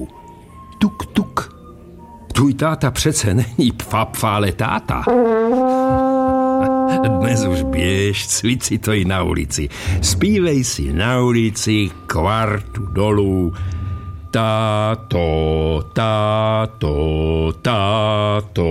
dolů. Tuk, tuk. Tvůj táta přece není pfapfa, ale táta. Dnes už běž, cvič si to i na ulici. Zpívej si na ulici kvartu dolů. Táto, táto, táto.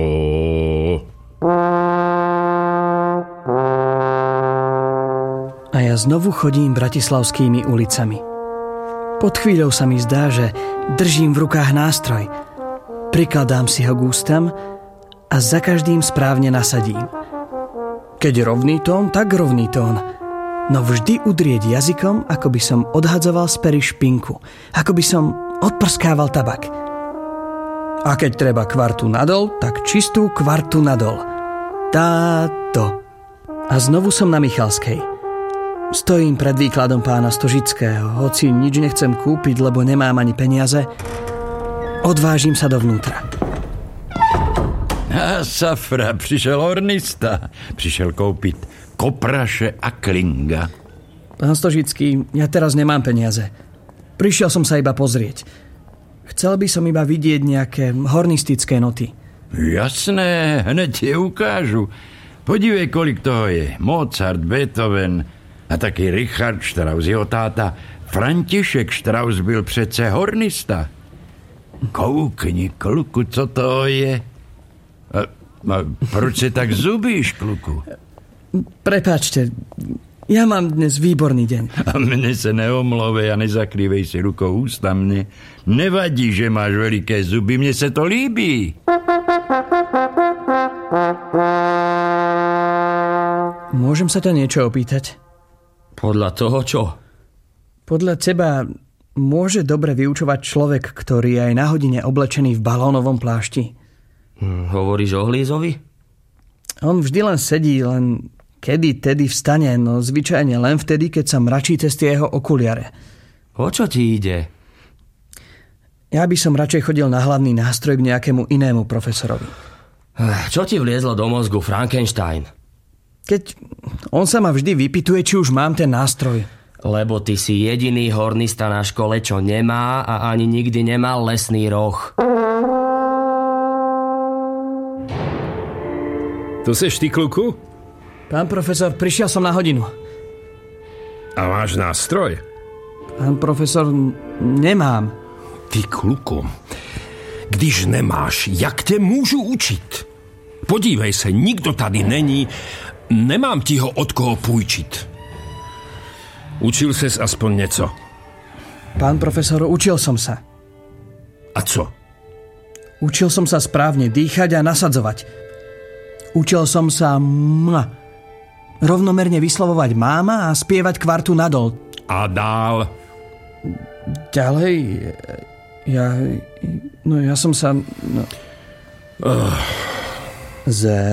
A ja znovu chodím bratislavskými ulicami. Pod chvíľou sa mi zdá, že držím v rukách nástroj. Prikladám si ho k ústam a za každým správne nasadím. Keď rovný tón, tak rovný tón. No vždy udrieť jazykom, ako by som odhadzoval z pery špinku. Ako by som odprskával tabak. A keď treba kvartu nadol, tak čistú kvartu nadol. Táto. A znovu som na Michalskej. Stojím pred výkladom pána Stožického, hoci nič nechcem kúpiť, lebo nemám ani peniaze. Odvážim sa dovnútra. A safra, přišel hornista. Přišel koupit kopraše a klinga. Pán Stožický, ja teraz nemám peniaze. Prišiel som sa iba pozrieť. Chcel by som iba vidieť nejaké hornistické noty. Jasné, hned ti ukážu. Podívej, kolik toho je. Mozart, Beethoven a taky Richard Strauss, jeho táta František Strauss byl přece hornista. Koukni, kluku, co to je? A proč se tak zubíš, kluku? Prepáčte, ja mám dnes výborný deň. A mne se neomlovej a nezakrývej si rukou ústa mne. Nevadí, že máš veliké zuby, mne se to líbí. Môžem sa ťa niečo opýtať? Podľa toho čo? Podľa teba môže dobre vyučovať človek, ktorý je aj na hodine oblečený v balónovom plášti? Hovoríš o Hlízovi? On vždy len sedí, len kedy tedy vstane, no zvyčajne len vtedy, keď sa mračí cez tie jeho okuliare. O čo ti ide? Ja by som radšej chodil na hlavný nástroj k nejakému inému profesorovi. Čo ti vliezlo do mozgu, Frankenstein? Keď on sa ma vždy vypytuje, či už mám ten nástroj. Lebo ty si jediný hornista na škole, čo nemá a ani nikdy nemal lesný roh. To seš ty, kluku? Pán profesor, prišiel som na hodinu. A máš nástroj? Pán profesor, nemám. Ty, kluku, když nemáš, jak tě můžu učit? Podívej se, nikdo tady není, nemám ti ho od koho půjčit. Učil ses aspoň něco? Pán profesor, učil som sa. A co? Učil som sa správne dýchať a nasadzovať. Učil som sa rovnomerne vyslovovať máma a spievať kvartu nadol. A dál? Ďalej? Ja som sa...